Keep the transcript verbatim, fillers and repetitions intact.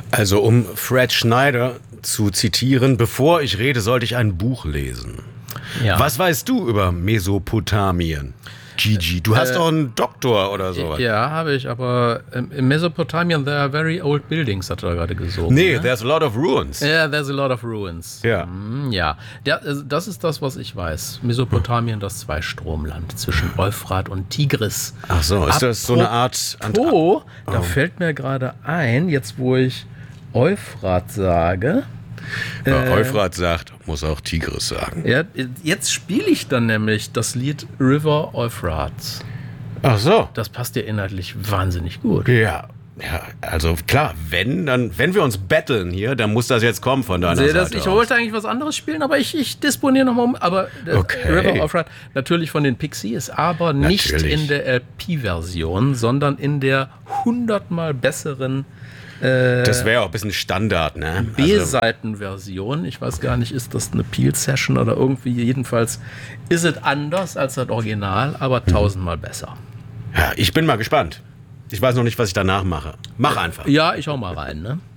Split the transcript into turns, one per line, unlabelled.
Also um Fred Schneider zu zitieren, bevor ich rede, sollte ich ein Buch lesen.
Ja.
Was weißt du über Mesopotamien? Gigi, du hast
äh,
doch einen Doktor oder sowas.
Ja, habe ich, aber in Mesopotamien there are very old buildings, hat er gerade gesungen.
Nee,
ne?
there's a lot of ruins.
Ja, yeah, there's a lot of ruins.
Ja.
Hm, ja, Der, das ist das, was ich weiß. Mesopotamien, das Zweistromland zwischen Euphrat und Tigris.
Ach so, ist das so eine Art...
Oh, da
oh.
fällt mir gerade ein, jetzt wo ich Euphrat sage...
Ja,
Äh,
Euphrat sagt, muss auch Tigris sagen.
Ja, jetzt spiele ich dann nämlich das Lied River Euphrat.
Ach so.
Das passt dir inhaltlich wahnsinnig gut.
Ja, ja, also klar, wenn, dann, wenn wir uns betteln hier, dann muss das jetzt kommen von deiner
Sehe
Seite
das, ich
aus.
wollte eigentlich was anderes spielen, aber ich, ich disponiere nochmal um. Aber äh,
Okay.
River Euphrat natürlich von den Pixies, aber nicht
Natürlich.
in der L P-Version, sondern in der hundertmal besseren äh,
Das wäre auch ein bisschen Standard, ne? Also,
B-Seiten-Version. Ich weiß gar nicht, ist das eine Peel-Session oder irgendwie. Jedenfalls ist es anders als das Original, aber tausendmal besser.
ja, ich bin mal gespannt. Ich weiß noch nicht, was ich danach mache. Mach einfach.
Ja, ich hau mal rein, ne?